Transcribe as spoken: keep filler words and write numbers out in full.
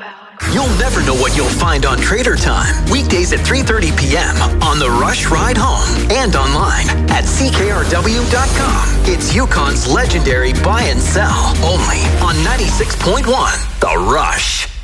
You'll never know what you'll find on Trader Time. Weekdays at three thirty p.m. on the Rush Ride Home and online at C K R W dot com. It's Yukon's legendary buy and sell only on ninety-six point one The Rush.